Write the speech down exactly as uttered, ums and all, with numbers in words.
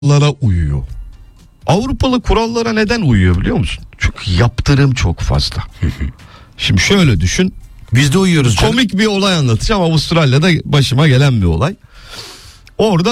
kurallara uyuyor. Avrupalı kurallara neden uyuyor biliyor musun? Çünkü yaptırım çok fazla. Şimdi şöyle düşün. Biz de uyuyoruz canım. Komik bir olay anlatacağım. Avustralya'da başıma gelen bir olay. Orada